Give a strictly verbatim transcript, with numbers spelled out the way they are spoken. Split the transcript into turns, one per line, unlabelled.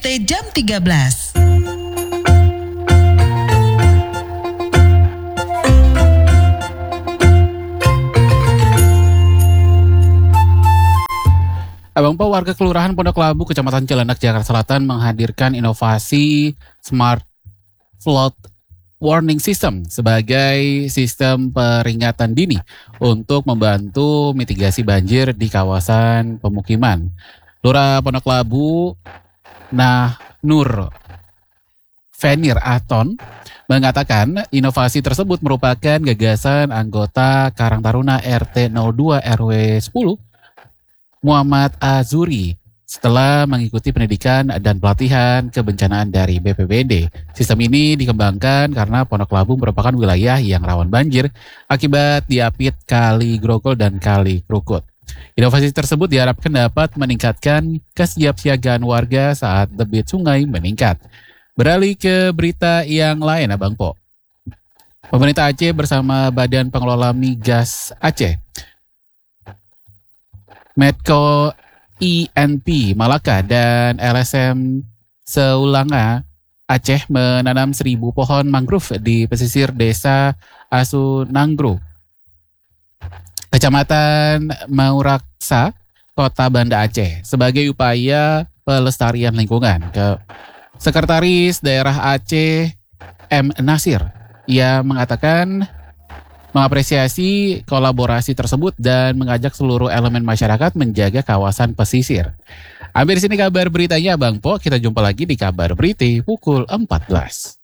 Berita jam tiga belas.
Abang Po, warga Kelurahan Pondok Labu, Kecamatan Cilandak, Jakarta Selatan menghadirkan inovasi Smart Flood Warning System sebagai sistem peringatan dini untuk membantu mitigasi banjir di kawasan pemukiman. Lurah Pondok Labu, Nah Nur Venir Aton, mengatakan inovasi tersebut merupakan gagasan anggota Karang Taruna R T nol dua R W sepuluh Muhammad Azuri setelah mengikuti pendidikan dan pelatihan kebencanaan dari B P B D. Sistem ini dikembangkan karena Pondok Labu merupakan wilayah yang rawan banjir akibat diapit Kali Grogol dan Kali Krukut. Inovasi tersebut diharapkan dapat meningkatkan kesiapsiagaan warga saat debit sungai meningkat. Beralih ke berita yang lain, Abang Po. Pemerintah Aceh bersama Badan Pengelola Migas Aceh, Medco I N P Malaka dan L S M Seulanga Aceh menanam seribu pohon mangrove di pesisir desa Asunanggro, Kecamatan Mauraksa, Kota Banda Aceh, sebagai upaya pelestarian lingkungan. Ke Sekretaris Daerah Aceh M. Nasir, ia mengatakan mengapresiasi kolaborasi tersebut dan mengajak seluruh elemen masyarakat menjaga kawasan pesisir. Hampir di sini kabar beritanya, Bang Po. Kita jumpa lagi di kabar berita pukul empat belas.